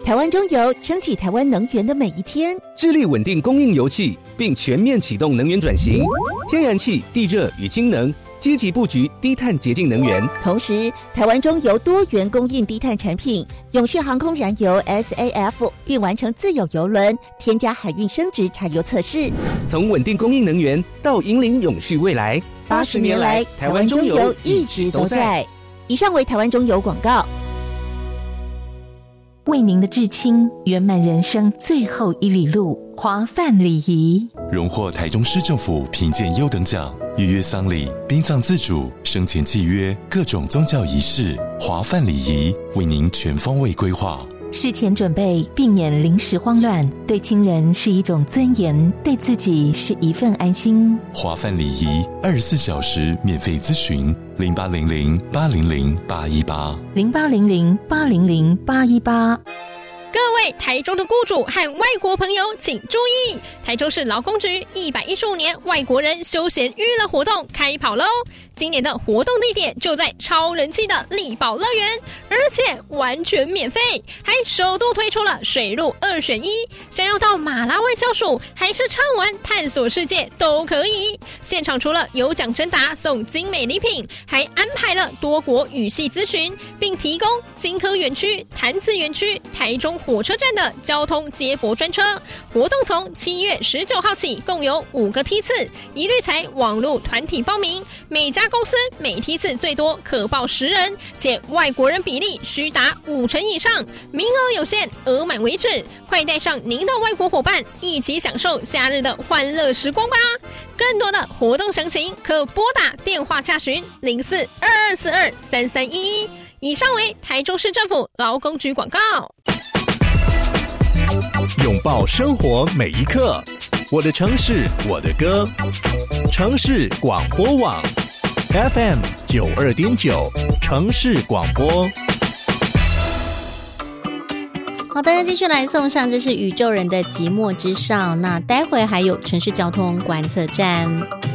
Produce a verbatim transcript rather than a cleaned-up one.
台湾中油撑起台湾能源的每一天， 致力稳定供应油气，并全面启动能源转型，天然气、地热与氢能，积极布局低碳洁净能源。 同时，台湾中油多元供应低碳产品，永续航空燃油 S A F 并完成自有油轮添加海运升值柴油测试。 从稳定供应能源到引领永续未来， 八十年来，台湾中油一直都在。以上为台湾中油广告。 为您的至亲圆满人生最后一里路，华梵礼仪荣获台中市政府评鉴优等奖，预约丧礼、殡葬自主、生前契约各种宗教仪式，华梵礼仪为您全方位规划。 事前准备，避免临时慌乱，对亲人是一种尊严，对自己是一份安心。 华梵礼仪二十四小时免费咨询，零八零零八零零八一八， 零八零零八零零八一八。 各位台中的雇主和外国朋友请注意，台中市劳工局一百一十五年外国人休闲娱乐活动开跑喽！今年的活动地点就在超人气的力宝乐园，而且完全免费，还首度推出了水陆二选一，想要到马拉万消暑还是畅玩探索世界都可以。现场除了有奖征答送精美礼品，还安排了多国语系咨询，并提供金科园区、潭子园区、台中火车站的交通接驳专车。活动从七月十九号起，共有五个梯次，一律采网络团体报名，每家公司每梯次最多可报十人，且外国人比例需达五成以上，名额有限，额满为止。快带上您的外国伙伴，一起享受夏日的欢乐时光吧！更多的活动详情可拨打电话洽询零四二二四二三三一一。以上为台中市政府劳工局广告。 拥抱生活每一刻，我的城市，我的歌。城市广播网 F M 九二点九，城市广播。 好的，继续来送上，这是宇宙人的寂寞之上。那待会还有城市交通观测站。